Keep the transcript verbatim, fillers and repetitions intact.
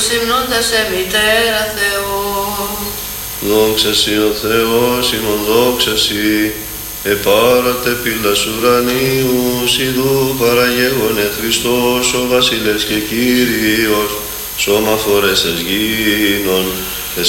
τους υμνούντας σε μητέρα Θεό. Δόξα σοι ο Θεός, ημών δόξα σοι, επάρατε πύλας ουρανίους, ιδού παραγέγονε Χριστός, ο Βασιλεύς και Κύριος, σώμα φορέσας γίνων,